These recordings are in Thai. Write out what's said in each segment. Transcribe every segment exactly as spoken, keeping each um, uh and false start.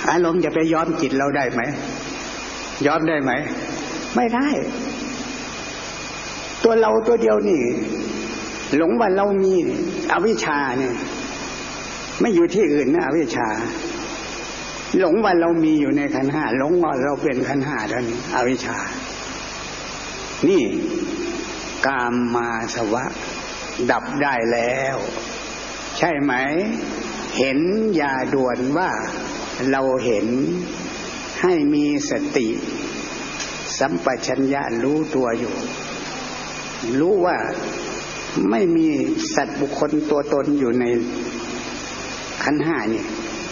อารมณ์จะไปย้อมจิตเราได้ไหมย้อมได้ไหมไม่ได้ตัวเราตัวเดียวนี่หลงว่าเรามีอวิชชาเนี่ยไม่อยู่ที่อื่นนะอวิชชาหลงว่าเรามีอยู่ในขันธ์ห้าหลงว่าเราเป็นขันธ์ห้าเท่านี้อวิชชานี่กามมาสวะดับได้แล้วใช่ไหมเห็นอย่าด่วนว่าเราเห็นให้มีสติสัมปชัญญะรู้ตัวอยู่รู้ว่าไม่มีสัตว์บุคคลตัวตนอยู่ในขันธ์ห้านี่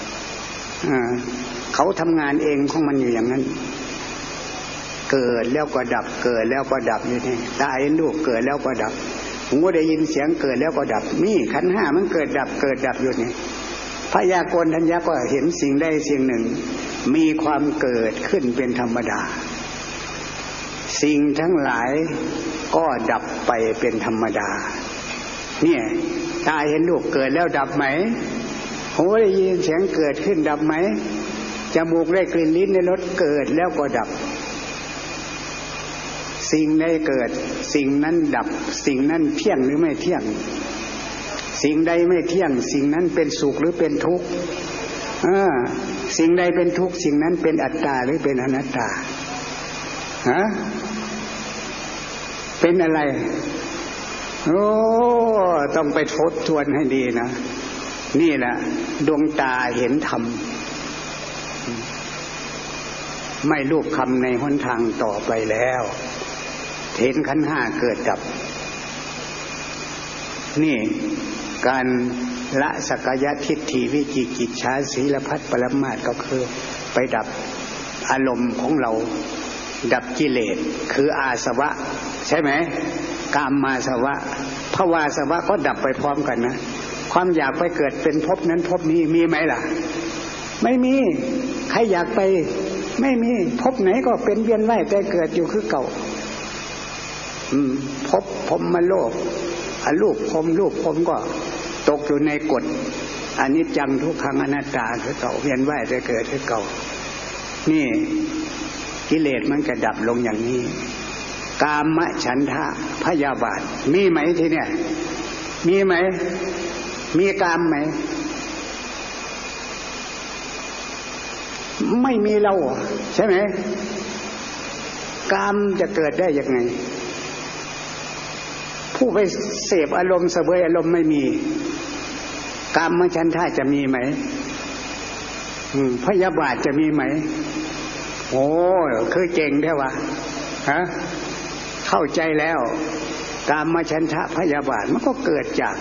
เขาทำงานเองของมันอยู่อย่างนั้นเกิดแล้วก็ดับเกิดแล้วก็ดับอยู่นี่ตาเห็นรูปเกิดแล้วก็ดับหูได้ยินเสียงเกิดแล้วก็ดับนี่ขันธ์ห้ามันเกิดดับเกิดดับอยู่นี่พยากรณ์ทัญญะก็เห็นสิ่งใดสิ่งหนึ่งมีความเกิดขึ้นเป็นธรรมดาสิ่งทั้งหลายก็ดับไปเป็นธรรมดาเนี่ยตาเห็นรูปเกิดแล้วดับไหมหูได้ยินเสียงเกิดขึ้นดับไหมจมูกได้กลิ่นลิ้นได้รสเกิดแล้วก็ดับสิ่งใดเกิดสิ่งนั้นดับสิ่งนั้นเที่ยงหรือไม่เที่ยงสิ่งใดไม่เที่ยงสิ่งนั้นเป็นสุขหรือเป็นทุกข์เออสิ่งใดเป็นทุกข์สิ่งนั้นเป็นอัตตาหรือเป็นอนัตตาฮะเป็นอะไรโอ้ต้องไปทบทวนให้ดีนะนี่แหละดวงตาเห็นธรรมไม่ลูบคำในหนทางต่อไปแล้วเห็นขันธ์ห้าเกิดดับนี่การละสักกายทิฏฐิวิจิกิจฉาศีลพัสปรมาสก็คือไปดับอารมณ์ของเราดับกิเลสคืออาสวะใช่ไหมกามมาสวะภวาสวะก็ดับไปพร้อมกันนะความอยากไปเกิดเป็นภพนั้นภพนี้มีไหมล่ะไม่มีใครอยากไปไม่มีภพไหนก็เป็นเวียนว่ายแต่เกิดอยู่คือเก่าอืมภพพรหมโลกอรูปพรหมรูปพรหมก็ตกอยู่ในกฎอนิจจังทุกขังอนัตตาคือเก่าเวียนว่ายแต่เกิดคือเก่านี่กิเลสมันกระดับลงอย่างนี้กามฉันทะพยาบาทมีไหมทีเนี่ยมีไหมมีกามไหมไม่มีเราใช่ไหมกามจะเกิดได้ยังไงผู้ไปเสพอารมณ์เสวยอารมณ์ไม่มีกามฉันทะจะมีไหมพยาบาทจะมีไหมโอ้คือเก่งแท้วะฮะเข้าใจแล้วกามฉันทะพยาบาทมันก็เกิดจาก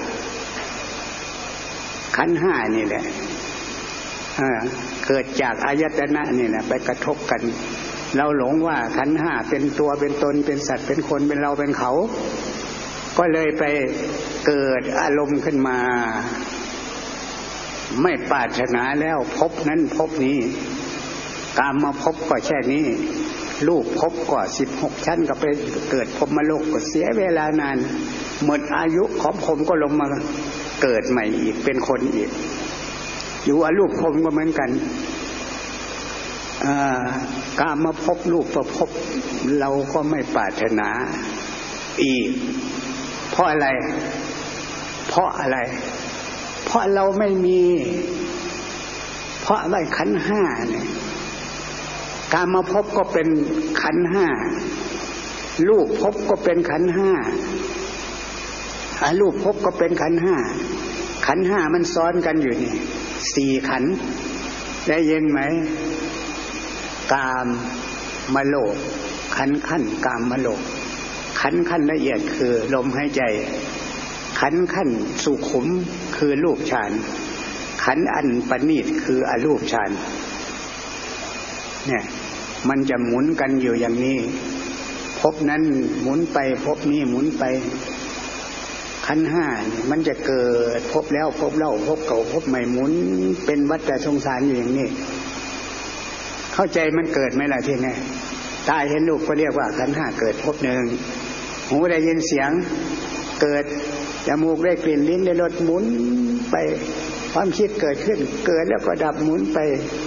ขันธ์ห้านี่แหละเกิดจากอายตนะนี่แหละไปกระทบกันเราหลงว่าขันธ์ห้าเป็นตัวเป็นตนเป็นสัตว์เป็นคนเป็นเราเป็นเขาก็เลยไปเกิดอารมณ์ขึ้นมาไม่ปรารถนาแล้วภพนั้นภพนี้กามมาภพก็แค่นี้รูปภพก็สิบหกชั้นก็ไปเกิดพรหมโลกก็เสียเวลานานหมดอายุของผมก็ลงมาเกิดใหม่อีกเป็นคนอีกอยู่อรูปภพก็เหมือนกันกามมาภพรูปประภพเราก็ไม่ปรารถนาอีกเพราะอะไรเพราะอะไรเพราะเราไม่มีเพราะอะไรขันธ์ห้าเนี่ยกามมาภพก็เป็นขันธ์ห้ารูปภพก็เป็นขันธ์ห้าอรูปภพก็เป็นขันธ์ห้าขันธ์ห้ามันซ้อนกันอยู่นี่สี่ขันธ์ได้ยินไหมกามมโลกขันธ์ขั้นกามมโลกขันธ์ขั้นละเอียดคือลมหายใจขันธ์ขั้นสุขุมคือรูปฌานขันธ์อันประณีตคืออรูปฌานเนี่ยมันจะหมุนกันอยู่อย่างนี้ภพนั้นหมุนไปภพนี้หมุนไปขันธ์ห้ามันจะเกิดภพแล้วภพเล่าภพเก่าภพใหม่หมุนเป็นวัฏสงสารอยู่อย่างนี้เข้าใจมันเกิดไหมล่ะทีนี้ตาเห็นรูปก็เรียกว่าขันธ์ห้าเกิดภพหนึ่งหูได้ยินเสียงเกิดจมูกได้กลิ่นลิ้นได้รสหมุนไปความคิดเกิดขึ้นเกิดแล้วก็ดับหมุนไป